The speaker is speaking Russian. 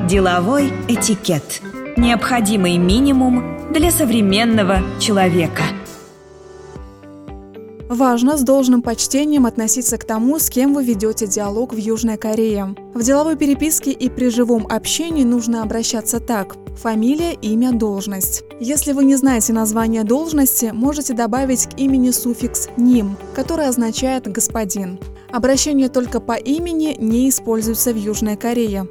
Деловой этикет. Необходимый минимум для современного человека. Важно с должным почтением относиться к тому, с кем вы ведете диалог в Южной Корее. В деловой переписке и при живом общении нужно обращаться так: фамилия, имя, должность. Если вы не знаете название должности, можете добавить к имени суффикс «ним», который означает «господин». Обращение только по имени не используется в Южной Корее.